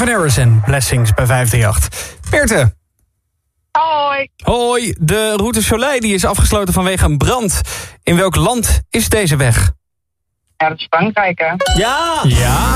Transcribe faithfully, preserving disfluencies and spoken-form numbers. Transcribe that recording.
Calvin Harris en Blessings bij vijf drie acht. Peerte. Hoi. Hoi, de route Soleil die is afgesloten vanwege een brand. In welk land is deze weg? Ja, dat is Frankrijk, hè? Ja! Ja!